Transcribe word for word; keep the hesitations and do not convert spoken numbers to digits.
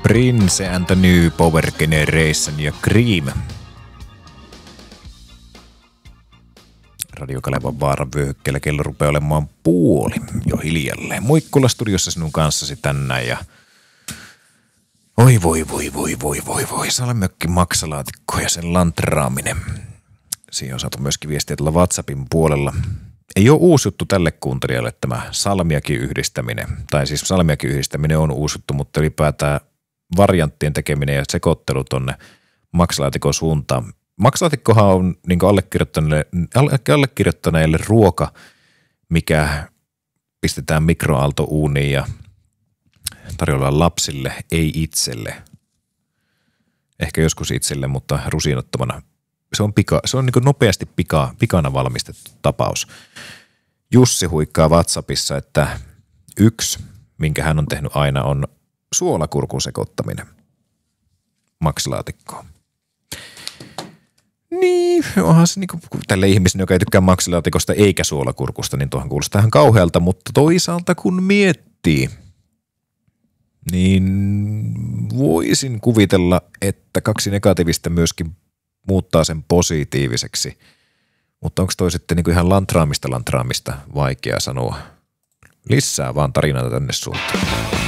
Prince and the New Power Generation ja Cream. Radio Kalevan vaaran vyöhykkeellä kello rupeaa olemaan puoli jo hiljalleen. Muikkula studiossa sinun kanssasi tänään ja oi voi voi voi voi voi voi Salmökki maksalaatikko ja sen lantraaminen. Siinä on saatu myöskin viestiä tuolla WhatsAppin puolella. Ei ole uusi juttu tälle kuuntelijalle tämä salmiakin yhdistäminen. Tai siis salmiakin yhdistäminen on uusi juttu, mutta ylipäätään varianttien tekeminen ja sekoittelu tonne maksalaatikon suuntaan. Maksalaatikkohan on niin kuin allekirjoittaneille, allekirjoittaneille ruoka, mikä pistetään mikroaaltouuniin ja tarjoillaan lapsille, ei itselle. Ehkä joskus itselle, mutta rusinottomana. Se on, pika, se on niin kuin nopeasti pika, pikana valmistettu tapaus. Jussi huikkaa WhatsAppissa, että yksi, minkä hän on tehnyt aina, on suolakurkun sekoittaminen maksalaatikkoon. Niin, onhan se niinku tälle ihmiselle, joka ei tykkää maksilaatikosta eikä suolakurkusta, niin tuohon kuulostaa ihan kauhealta, mutta toisaalta kun miettii, niin voisin kuvitella, että kaksi negatiivista myöskin muuttaa sen positiiviseksi. Mutta onko toi sitten niinku ihan lantraamista lantraamista vaikea sanoa? Lisää vaan tarinaa tänne suuntaan.